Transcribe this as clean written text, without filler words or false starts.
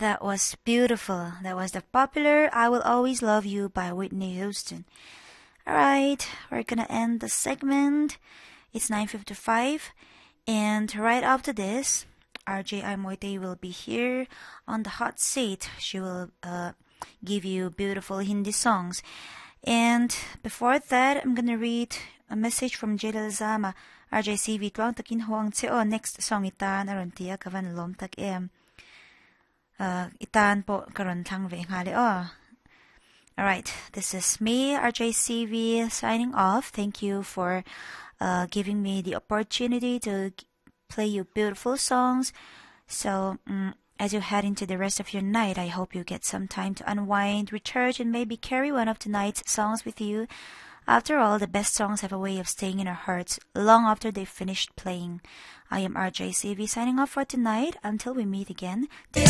That was beautiful. That was the popular I Will Always Love You by Whitney Houston. Alright, we're gonna end the segment. It's 9:55, and right after this, RJ Moite will be here on the hot seat. She will give you beautiful Hindi songs. And before that, I'm gonna read a message from Jalal Zama. RJCV tuang takin huang tseo next song itan aron tia kavan lom tak em. Itan po karon tang ve ngale oh. Alright, this is me, RJCV, signing off. Thank you for giving me the opportunity to play you beautiful songs. So, as you head into the rest of your night, I hope you get some time to unwind, recharge, and maybe carry one of tonight's songs with you. After all, the best songs have a way of staying in our hearts long after they've finished playing. I am RJCV signing off for tonight. Until we meet again.